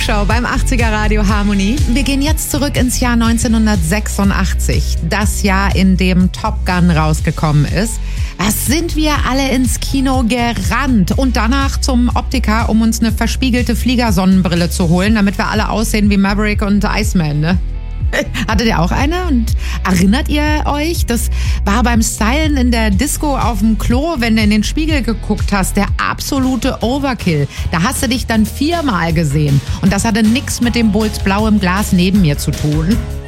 Talkshow beim 80er Radio Harmonie. Wir gehen jetzt zurück ins Jahr 1986. Das Jahr, in dem Top Gun rausgekommen ist. Was sind wir alle ins Kino gerannt und danach zum Optiker, um uns eine verspiegelte Fliegersonnenbrille zu holen, damit wir alle aussehen wie Maverick und Iceman, ne? Hattet ihr auch eine? Und erinnert ihr euch? Das war beim Stylen in der Disco auf dem Klo, wenn du in den Spiegel geguckt hast, der absolute Overkill. Da hast du dich dann 4-mal gesehen. Und das hatte nichts mit dem Bulls blauem Glas neben mir zu tun.